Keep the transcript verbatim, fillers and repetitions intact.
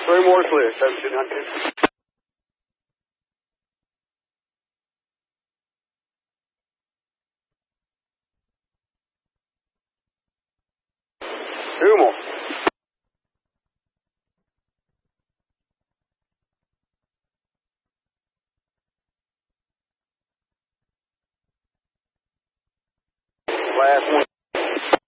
three more clear, seventeen hundred. Two more. Last one.